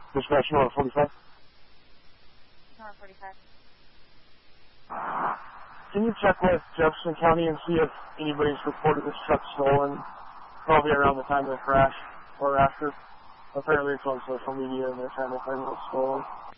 Dispatch number 45. Number 45. Can you check with Jefferson County and see if anybody's reported this truck stolen, probably around the time of the crash or after? Apparently it's on social media and they're trying to find it was stolen.